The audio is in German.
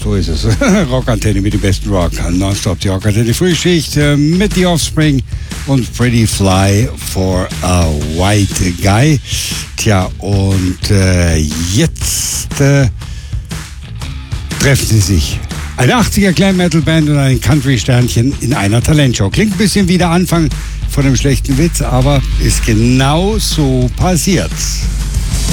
So ist es. Rockantenne mit dem besten Rock. Nonstop die Rockantenne Frühschicht mit The Offspring und Pretty Fly for a White Guy. Tja, und jetzt treffen sie sich. Eine 80er Glam Metal Band und ein Country Sternchen in einer Talentshow. Klingt ein bisschen wie der Anfang von einem schlechten Witz, aber ist genau so passiert.